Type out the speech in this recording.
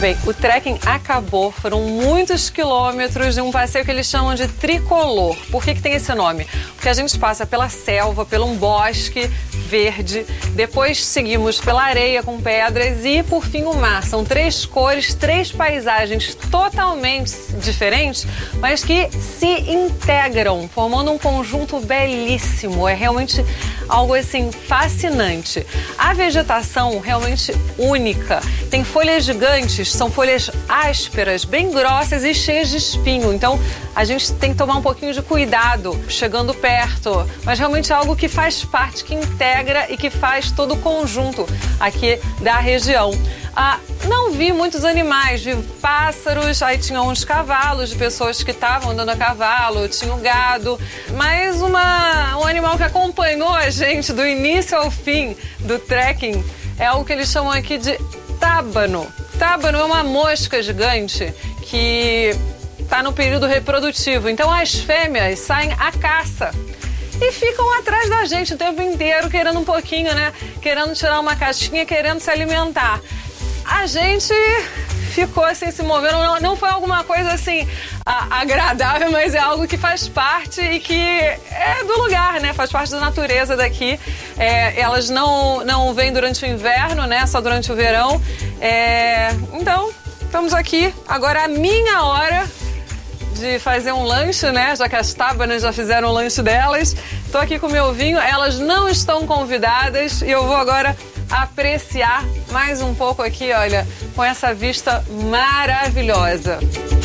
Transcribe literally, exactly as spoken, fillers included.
Bem, o trekking acabou, foram muitos quilômetros de um passeio que eles chamam de tricolor. Por que que tem esse nome? Porque a gente passa pela selva, pelo um bosque verde, depois seguimos pela areia com pedras e, por fim, o mar. São três cores, três paisagens totalmente diferentes, mas que se integram, formando um conjunto belíssimo. É realmente algo, assim, fascinante. A vegetação realmente única. Tem folhas gigantes, são folhas ásperas, bem grossas e cheias de espinho. Então, a gente tem que tomar um pouquinho de cuidado chegando perto. Mas realmente é algo que faz parte, que integra e que faz todo o conjunto aqui da região. Ah, não vi muitos animais, vi pássaros, aí tinha uns cavalos de pessoas que estavam andando a cavalo, tinha o gado, mas uma, um animal que acompanhou a gente do início ao fim do trekking é algo que eles chamam aqui de tábano. Tábano é uma mosca gigante que está no período reprodutivo, então as fêmeas saem à caça e ficam atrás da gente o tempo inteiro, querendo um pouquinho, né? Querendo tirar uma casquinha, querendo se alimentar. A gente ficou assim, se movendo. Não, não foi alguma coisa assim a, agradável, mas é algo que faz parte e que é do lugar, né? Faz parte da natureza daqui. É, elas não, não vêm durante o inverno, né? Só durante o verão. É, então, estamos aqui. Agora é a minha hora de fazer um lanche, né? Já que as tábanas já fizeram o lanche delas. Tô aqui com o meu vinho, elas não estão convidadas e eu vou agora apreciar mais um pouco aqui, olha, com essa vista maravilhosa.